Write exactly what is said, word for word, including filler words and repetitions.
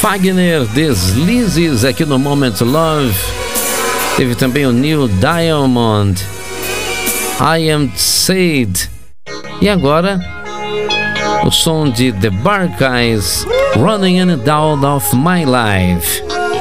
Fagner, Deslizes, aqui no Moment Love. Teve também o Neil Diamond, I Am Said. E agora, o som de The Barkays, Running in and Out of My Life.